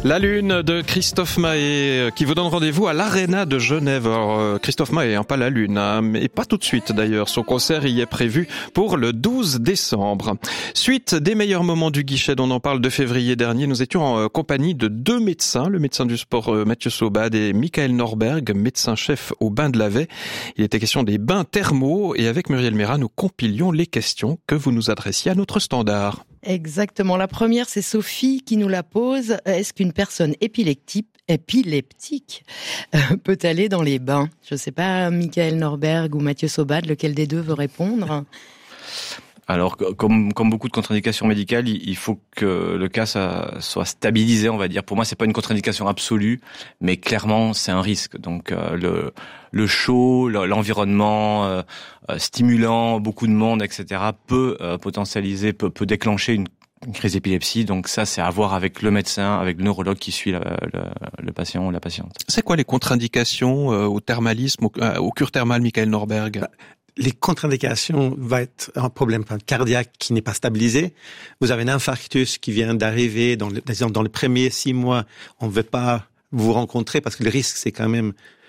La Lune de Christophe Mahé qui vous donne rendez-vous à l'Arena de Genève. Alors, Christophe Mahé, pas la Lune, mais pas tout de suite d'ailleurs. Son concert y est prévu pour le 12 décembre. Suite des meilleurs moments du guichet dont on en parle de février dernier, nous étions en compagnie de deux médecins, le médecin du sport Mathieu Saubade et Michael Norberg, médecin-chef au Bain de Lavey. Il était question des bains thermaux et avec Muriel Mérat, nous compilions les questions que vous nous adressiez à notre standard. Exactement. La première, c'est Sophie qui nous la pose. Est-ce qu'une personne épileptique peut aller dans les bains? Je ne sais pas, Michael Norberg ou Mathieu Saubade, lequel des deux veut répondre? Alors, comme beaucoup de contre-indications médicales, il faut que le cas soit stabilisé, on va dire. Pour moi, c'est pas une contre-indication absolue, mais clairement, c'est un risque. Donc, le chaud, l'environnement stimulant, beaucoup de monde, etc., peut potentialiser, peut déclencher une crise d'épilepsie. Donc ça, c'est à voir avec le médecin, avec le neurologue qui suit le patient ou la patiente. C'est quoi les contre-indications au thermalisme, au cure thermale, Michael Norberg? Les contre-indications vont être un problème cardiaque qui n'est pas stabilisé. Vous avez un infarctus qui vient d'arriver, dans les premiers 6 mois, on ne veut pas vous rencontrer parce que le risque, c'est quand même